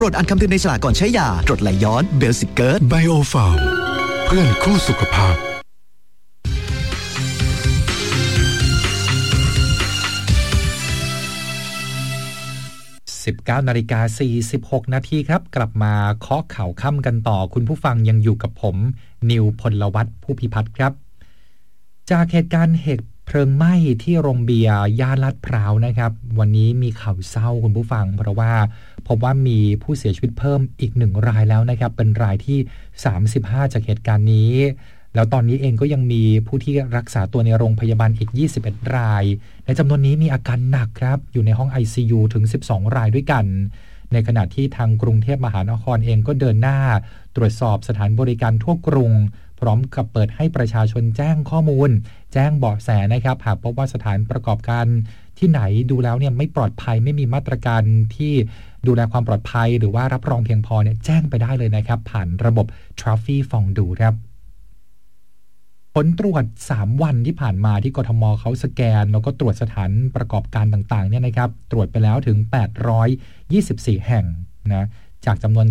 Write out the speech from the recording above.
โปรดอ่านคำเตือนในฉลากก่อนใช้ยากรดไหลย้อนเบลสิกเกิร์ตไบโอฟาร์มเพื่อนคู่สุขภาพ 19:46 นาทีครับกลับมาเคาะข่าวค่ำกันต่อคุณผู้ฟังยังอยู่กับผมนิวพลวัฒน์ผู้พิพัฒน์ครับจากเหตุการณ์เพลิงไหม้ที่โรงเบียร์ย่านลาดพร้าวนะครับวันนี้มีข่าวเศร้าคุณผู้ฟังเพราะว่าพบว่ามีผู้เสียชีวิตเพิ่มอีก1รายแล้วนะครับเป็นรายที่35จากเหตุการณ์นี้แล้วตอนนี้เองก็ยังมีผู้ที่รักษาตัวในโรงพยาบาลอีก21รายในจำนวนนี้มีอาการหนักครับอยู่ในห้อง ICU ถึง12รายด้วยกันในขณะที่ทางกรุงเทพมหานครเองก็เดินหน้าตรวจสอบสถานบริการทั่วกรุงพร้อมกับเปิดให้ประชาชนแจ้งข้อมูลแจ้งเบาะแสนะครับหากพบว่าสถานประกอบการที่ไหนดูแล้วเนี่ยไม่ปลอดภัยไม่มีมาตรการที่ดูแลความปลอดภัยหรือว่ารับรองเพียงพอเนี่ยแจ้งไปได้เลยนะครับผ่านระบบ Traffic Fondue ครับผลตรวจ3วันที่ผ่านมาที่กทมเขาสแกนแล้วก็ตรวจสถานประกอบการต่างๆเนี่ยนะครับตรวจไปแล้วถึง824แห่งนะจากจำนวน